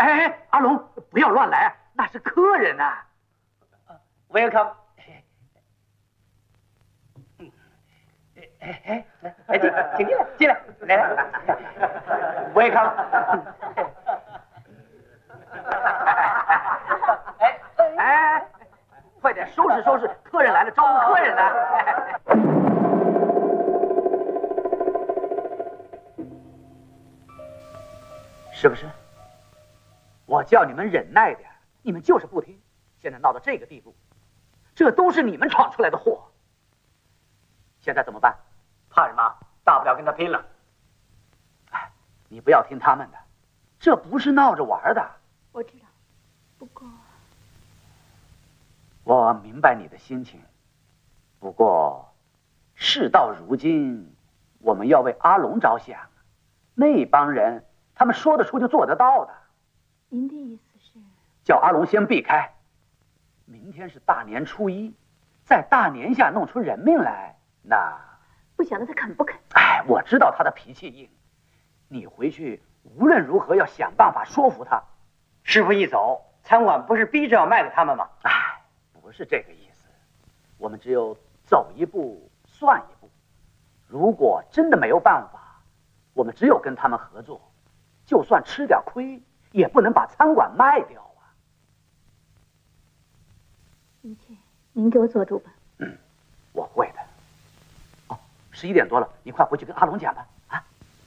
哎，阿龙，不要乱来，那是客人呐。Welcome。哎，请进来，来 ，Welcome。哎，快点收拾收拾，客人来了，招呼客人呢。是不是？我叫你们忍耐点，你们就是不听，现在闹到这个地步，这都是你们闯出来的祸。现在怎么办？怕什么？大不了跟他拼了。哎，你不要听他们的，这不是闹着玩的。 我知道，不过我明白你的心情，不过事到如今，我们要为阿龙着想，那帮人他们说得出就做得到的。 您的意思是？ 叫阿龙先避开。明天是大年初一，在大年下弄出人命来，那不晓得他肯不肯。 哎，我知道他的脾气硬，你回去无论如何要想办法说服他。 师傅一走，餐馆不是逼着要卖给他们吗？ 哎，不是这个意思，我们只有走一步算一步。如果真的没有办法，我们只有跟他们合作，就算吃点亏，也不能把餐馆卖掉啊。 一切，您给我做主吧。 我会的。哦，11点多了，你快回去跟阿龙讲吧。